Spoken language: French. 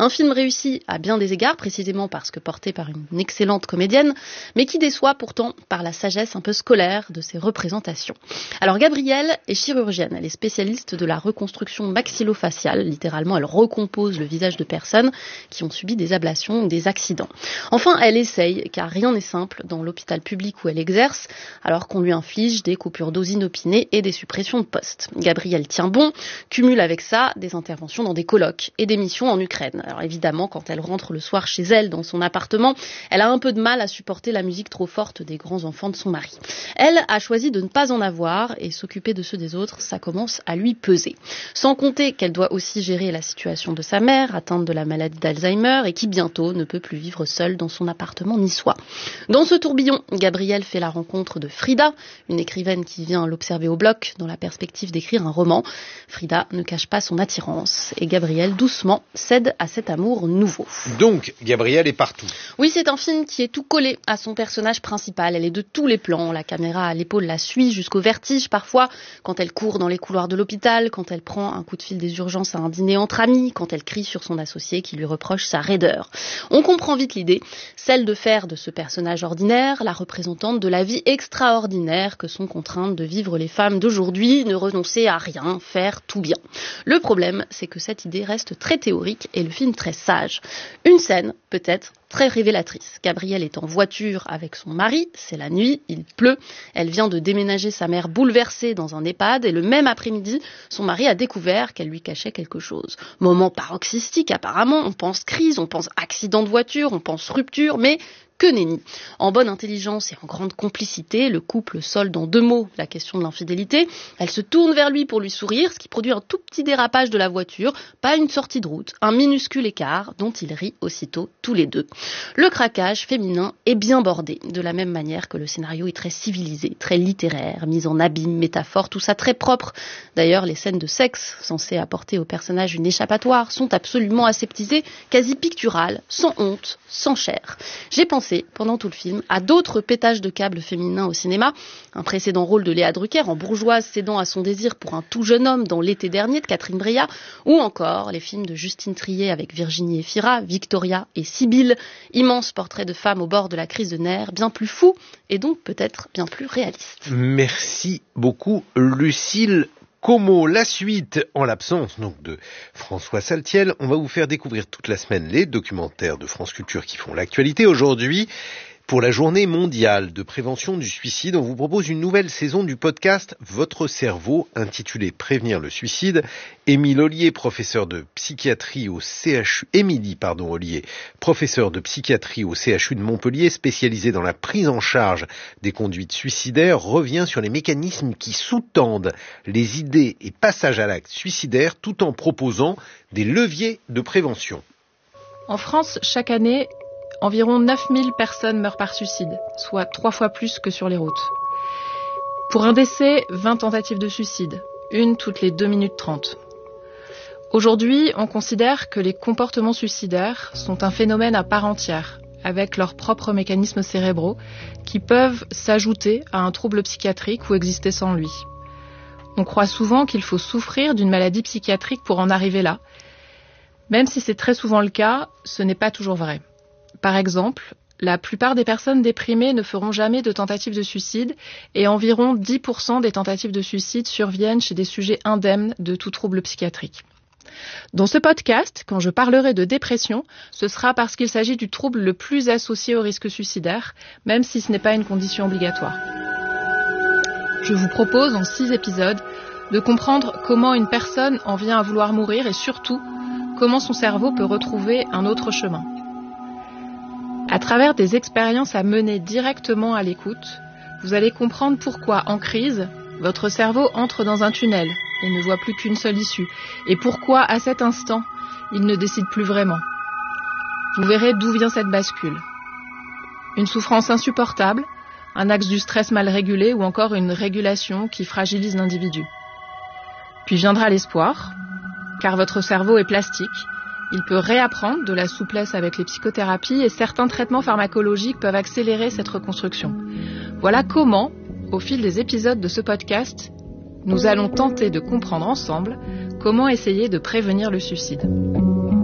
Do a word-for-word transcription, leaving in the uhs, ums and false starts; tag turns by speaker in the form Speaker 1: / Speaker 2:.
Speaker 1: Un film réussi à bien des égards, précisément parce que porté par une excellente comédienne, mais qui déçoit pourtant par la sagesse un peu scolaire de ses représentations. Alors Gabrielle est chirurgienne, elle est spécialiste de la reconstruction maxillofaciale, littéralement elle recompose le visage de personnes qui ont subi des ablations ou des accidents. Enfin, elle essaye, car rien n'est simple dans l'hôpital public où elle exerce, alors qu'on lui inflige des coupures doses inopinées et des suppressions de postes. Gabrielle tient bon, cumule avec ça des interventions dans des colloques et des missions en Ukraine. Alors évidemment, quand elle rentre le soir chez elle, dans son appartement, elle a un peu de mal à supporter la musique trop forte des grands enfants de son mari. Elle a choisi de ne pas en avoir et s'occuper de ceux des autres, ça commence à lui peser. Sans compter qu'elle doit aussi gérer la situation de sa mère, atteinte de la maladie d'Alzheimer et qui bientôt ne peut plus vivre seule dans son appartement niçois. Dans ce tourbillon, Gabrielle fait la rencontre de Frida, une écrivaine qui vient l'observer au bloc dans la perspective d'écrire un roman. Frida ne cache pas son attirance et Gabrielle, doucement, cède à cet amour nouveau.
Speaker 2: Donc, Gabrielle est partout.
Speaker 1: Oui, c'est un film qui est tout collé à son personnage principal. Elle est de tous les plans. La caméra à l'épaule la suit jusqu'au vertige parfois, quand elle court dans les couloirs de l'hôpital, quand elle prend un coup de fil des urgences à un dîner entre amis, quand elle crie sur son associé qui lui reproche sa raideur. On comprend vite l'idée, celle de faire de ce personnage ordinaire la représentante de la vie extraordinaire que sont contraintes de vivre les femmes d'aujourd'hui, ne renoncer à rien, faire tout bien. Le problème, c'est que cette idée reste très théorique et le film très sage. Une scène, peut-être, très révélatrice. Gabrielle est en voiture avec son mari, c'est la nuit, il pleut. Elle vient de déménager sa mère bouleversée dans un EHPAD et le même après-midi, son mari a découvert qu'elle lui cachait quelque chose. Moment paroxystique apparemment, on pense crise, on pense accident de voiture, on pense rupture, mais que nenni. En bonne intelligence et en grande complicité, le couple solde en deux mots la question de l'infidélité. Elle se tourne vers lui pour lui sourire, ce qui produit un tout petit dérapage de la voiture, pas une sortie de route, un minuscule écart dont ils rient aussitôt tous les deux. Le craquage féminin est bien bordé, de la même manière que le scénario est très civilisé, très littéraire, mis en abîme, métaphore, tout ça très propre. D'ailleurs, les scènes de sexe, censées apporter au personnage une échappatoire, sont absolument aseptisées, quasi picturales, sans honte, sans chair. J'ai pensé pendant tout le film à d'autres pétages de câbles féminins au cinéma, un précédent rôle de Léa Drucker en bourgeoise cédant à son désir pour un tout jeune homme dans L'été dernier de Catherine Breillat, ou encore les films de Justine Triet avec Virginie Efira, Victoria et Sibylle, immenses portraits de femmes au bord de la crise de nerfs, bien plus fous et donc peut-être bien plus réalistes.
Speaker 2: Merci beaucoup Lucille Como. La suite, en l'absence donc de François Saltiel, on va vous faire découvrir toute la semaine les documentaires de France Culture qui font l'actualité. Aujourd'hui, pour la journée mondiale de prévention du suicide, on vous propose une nouvelle saison du podcast Votre cerveau, intitulé Prévenir le suicide. Émile Ollier, professeur de psychiatrie au C H U, Émilie, pardon, Ollier, professeur de psychiatrie au C H U de Montpellier, spécialisé dans la prise en charge des conduites suicidaires, revient sur les mécanismes qui sous-tendent les idées et passages à l'acte suicidaire, tout en proposant des leviers de prévention.
Speaker 3: En France, chaque année, environ neuf mille personnes meurent par suicide, soit trois fois plus que sur les routes. Pour un décès, vingt tentatives de suicide, une toutes les deux minutes trente. Aujourd'hui, on considère que les comportements suicidaires sont un phénomène à part entière, avec leurs propres mécanismes cérébraux, qui peuvent s'ajouter à un trouble psychiatrique ou exister sans lui. On croit souvent qu'il faut souffrir d'une maladie psychiatrique pour en arriver là. Même si c'est très souvent le cas, ce n'est pas toujours vrai. Par exemple, la plupart des personnes déprimées ne feront jamais de tentative de suicide et environ dix pour cent des tentatives de suicide surviennent chez des sujets indemnes de tout trouble psychiatrique. Dans ce podcast, quand je parlerai de dépression, ce sera parce qu'il s'agit du trouble le plus associé au risque suicidaire, même si ce n'est pas une condition obligatoire. Je vous propose en six épisodes de comprendre comment une personne en vient à vouloir mourir et surtout comment son cerveau peut retrouver un autre chemin. À travers des expériences à mener directement à l'écoute, vous allez comprendre pourquoi, en crise, votre cerveau entre dans un tunnel et ne voit plus qu'une seule issue, et pourquoi, à cet instant, il ne décide plus vraiment. Vous verrez d'où vient cette bascule. Une souffrance insupportable, un axe du stress mal régulé ou encore une régulation qui fragilise l'individu. Puis viendra l'espoir, car votre cerveau est plastique. Il peut réapprendre de la souplesse avec les psychothérapies et certains traitements pharmacologiques peuvent accélérer cette reconstruction. Voilà comment, au fil des épisodes de ce podcast, nous allons tenter de comprendre ensemble comment essayer de prévenir le suicide.